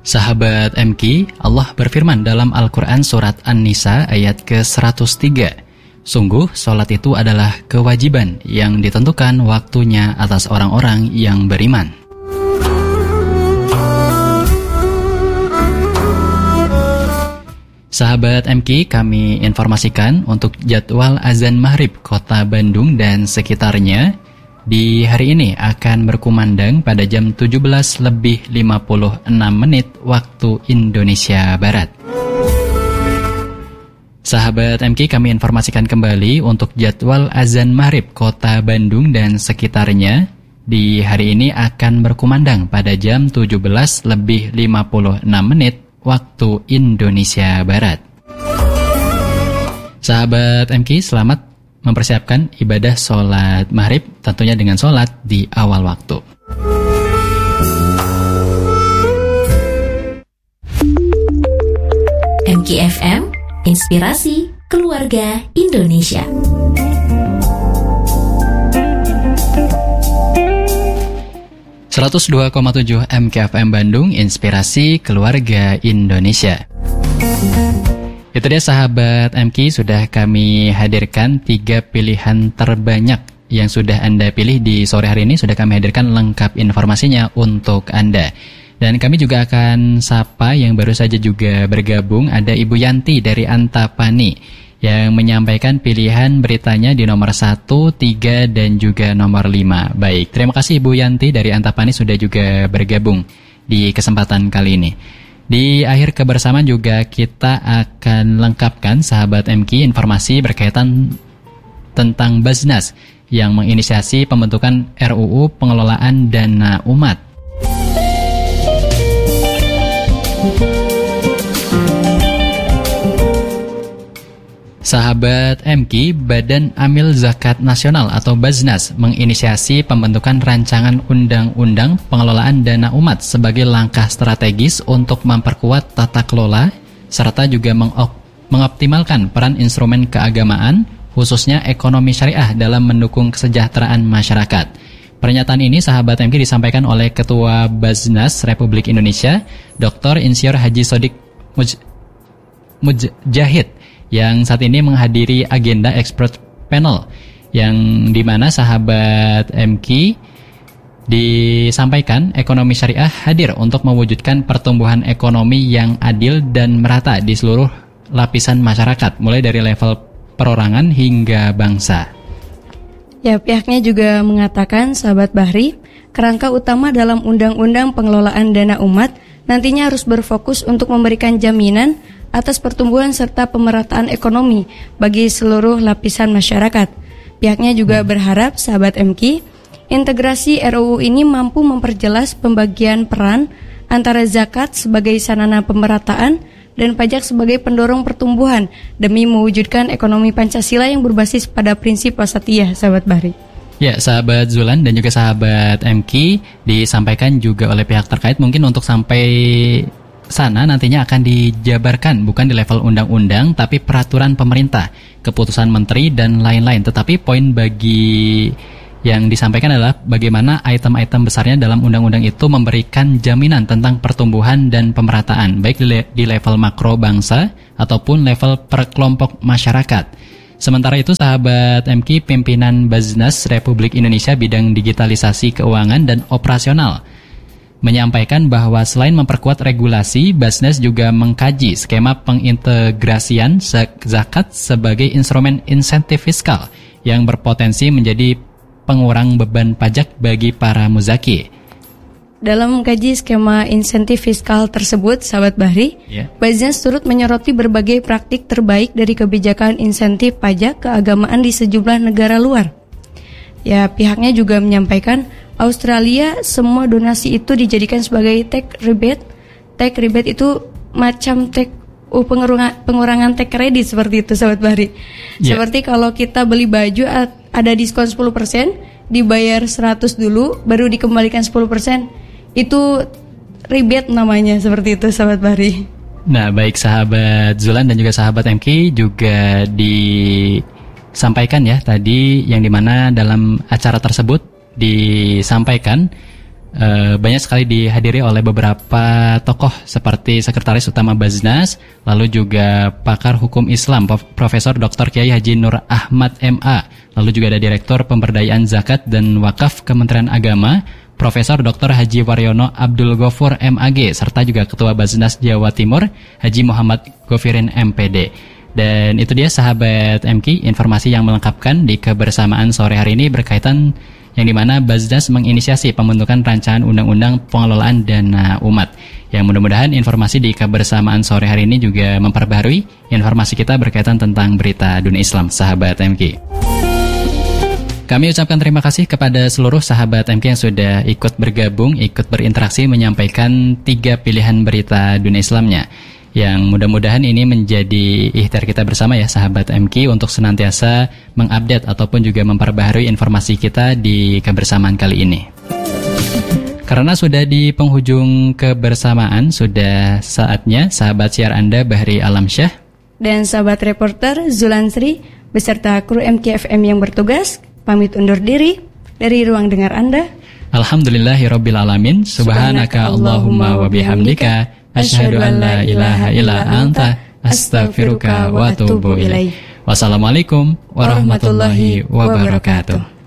Sahabat MK, Allah berfirman dalam Al-Quran Surat An-Nisa ayat ke-103. Sungguh, sholat itu adalah kewajiban yang ditentukan waktunya atas orang-orang yang beriman. Sahabat MK, kami informasikan untuk jadwal azan maghrib Kota Bandung dan sekitarnya di hari ini akan berkumandang pada jam 17:56 waktu Indonesia Barat. Sahabat MK, kami informasikan kembali untuk jadwal azan maghrib Kota Bandung dan sekitarnya di hari ini akan berkumandang pada jam 17:56 waktu Indonesia Barat. Sahabat MK, selamat mempersiapkan ibadah sholat maghrib, tentunya dengan sholat di awal waktu. MKFM, inspirasi keluarga Indonesia. (102,7) MKFM Bandung, inspirasi keluarga Indonesia. Itu dia sahabat MK, sudah kami hadirkan 3 pilihan terbanyak yang sudah Anda pilih di sore hari ini. Sudah kami hadirkan lengkap informasinya untuk Anda. Dan kami juga akan sapa yang baru saja juga bergabung. Ada Ibu Yanti dari Antapani yang menyampaikan pilihan beritanya di nomor 1, 3, dan juga nomor 5. Baik, terima kasih Ibu Yanti dari Antapani sudah juga bergabung di kesempatan kali ini. Di akhir kebersamaan juga kita akan lengkapkan sahabat MK informasi berkaitan tentang Baznas yang menginisiasi pembentukan RUU pengelolaan dana umat. Sahabat MK, Badan Amil Zakat Nasional atau Baznas menginisiasi pembentukan rancangan undang-undang pengelolaan dana umat sebagai langkah strategis untuk memperkuat tata kelola serta juga mengoptimalkan peran instrumen keagamaan khususnya ekonomi syariah dalam mendukung kesejahteraan masyarakat. Pernyataan ini sahabat MK disampaikan oleh Ketua Baznas Republik Indonesia, Dr. Insinyur Haji Sodik Mujahid, yang saat ini menghadiri agenda expert panel yang dimana sahabat MK disampaikan ekonomi syariah hadir untuk mewujudkan pertumbuhan ekonomi yang adil dan merata di seluruh lapisan masyarakat, mulai dari level perorangan hingga bangsa. Ya, pihaknya juga mengatakan, sahabat Bahri, kerangka utama dalam Undang-Undang Pengelolaan Dana Umat nantinya harus berfokus untuk memberikan jaminan atas pertumbuhan serta pemerataan ekonomi bagi seluruh lapisan masyarakat. Pihaknya juga berharap, sahabat MK, integrasi RUU ini mampu memperjelas pembagian peran antara zakat sebagai sarana pemerataan dan pajak sebagai pendorong pertumbuhan demi mewujudkan ekonomi Pancasila yang berbasis pada prinsip wasatiyah, sahabat Bahri. Ya, sahabat Zulan dan juga sahabat MK, disampaikan juga oleh pihak terkait mungkin untuk sampai sana nantinya akan dijabarkan bukan di level undang-undang tapi peraturan pemerintah, keputusan menteri dan lain-lain. Tetapi poin bagi yang disampaikan adalah bagaimana item-item besarnya dalam undang-undang itu memberikan jaminan tentang pertumbuhan dan pemerataan baik di level makro bangsa ataupun level per kelompok masyarakat. Sementara itu sahabat MK, pimpinan Baznas Republik Indonesia bidang digitalisasi keuangan dan operasional menyampaikan bahwa selain memperkuat regulasi, Baznas juga mengkaji skema pengintegrasian zakat sebagai instrumen insentif fiskal yang berpotensi menjadi pengurang beban pajak bagi para muzaki. Dalam mengkaji skema insentif fiskal tersebut, sahabat Bahri, Baznas turut menyoroti berbagai praktik terbaik dari kebijakan insentif pajak keagamaan di sejumlah negara luar. Ya, pihaknya juga menyampaikan Australia semua donasi itu dijadikan sebagai tax rebate. Tax rebate itu macam pengurangan tax credit seperti itu, sahabat Bahri. Seperti kalau kita beli baju ada diskon 10%, dibayar 100 dulu baru dikembalikan 10%. Itu rebate namanya, seperti itu, sahabat Bahri. Nah, baik sahabat Zulan dan juga sahabat MK juga disampaikan ya tadi yang dimana dalam acara tersebut disampaikan banyak sekali dihadiri oleh beberapa tokoh seperti Sekretaris Utama Baznas, lalu juga pakar hukum Islam Profesor Dr. Kiai Haji Nur Ahmad MA, lalu juga ada Direktur Pemberdayaan Zakat dan Wakaf Kementerian Agama Profesor Dr. Haji Waryono Abdul Ghafur MAG, serta juga Ketua Baznas Jawa Timur Haji Muhammad Gofirin MPD. Dan itu dia sahabat MK, informasi yang melengkapkan di kebersamaan sore hari ini berkaitan yang dimana Baznas menginisiasi pembentukan rancangan undang-undang pengelolaan dana umat. Yang mudah-mudahan informasi di kebersamaan sore hari ini juga memperbaharui informasi kita berkaitan tentang berita dunia Islam, sahabat MK. Kami ucapkan terima kasih kepada seluruh sahabat MK yang sudah ikut bergabung, ikut berinteraksi menyampaikan 3 pilihan berita dunia Islamnya. Yang mudah-mudahan ini menjadi ikhtiar kita bersama ya sahabat MK untuk senantiasa mengupdate ataupun juga memperbaharui informasi kita di kebersamaan kali ini. Karena sudah di penghujung kebersamaan, sudah saatnya sahabat siar Anda Bahri Alamsyah dan sahabat reporter Zulansri beserta kru MKFM yang bertugas pamit undur diri dari ruang dengar Anda. Alhamdulillahirrabbilalamin. Subhanaka Allahumma wa bihamdika asyhadu an la ilaha illa anta astaghfiruka wa atubu ilaik. Wassalamualaikum warahmatullahi wabarakatuh.